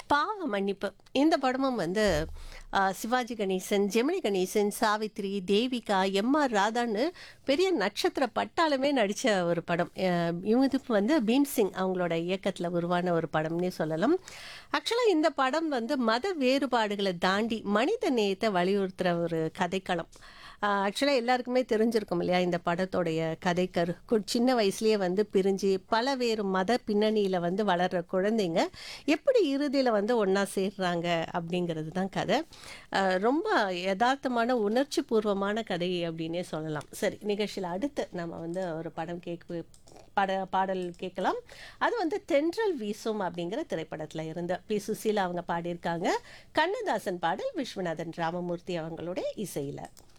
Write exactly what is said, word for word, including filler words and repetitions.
பாவ மன்னிப்பு. இந்த படமும் வந்து அ சிவாஜி கணேசன், ஜெமினி கணேசன், சாவித்திரி, தேவிகா, எம்.ஆர். ராதான்னு பெரிய நட்சத்திர பட்டாளமே நடிச்ச ஒரு படம். அ இது வந்து பீம்சிங் அவங்களோட இயக்கத்துல உருவான ஒரு படம்னே சொல்லலாம். ஆக்சுவலா இந்த படம் வந்து மத வேறுபாடுகள தாண்டி மனித நேயத்த வலியுறுத்துற ஒரு கதைக்களம். அ ஆக்சுவலா எல்லாருக்குமே தெரிஞ்சிருக்கும் இல்லையா? இந்த படத்தோடைய கதைக்கரு. கு சின்ன வயசுலயே வந்து பிரிஞ்சு பல வேறு மத பின்னணியில வந்து வளர்ற குழந்தைங்க எப்படி இறுதியில வந்து ஒண்ணா சேர்றாங்க அப்படிங்கிறது தான் கதை. அ ரொம்ப எதார்த்தமான உணர்ச்சி பூர்வமான கதை அப்படின்னே சொல்லலாம். சரி, நிகழ்ச்சியில அடுத்து நம்ம வந்து ஒரு படம் கேட்க பட பாடல் கேட்கலாம். அது வந்து தென்றல் வீசும் அப்படிங்கிற திரைப்படத்துல இருந்து பி சுசீலா அவங்க பாடியிருக்காங்க. கண்ணதாசன் பாடல், விஸ்வநாதன் ராமமூர்த்தி அவங்களுடைய இசையில.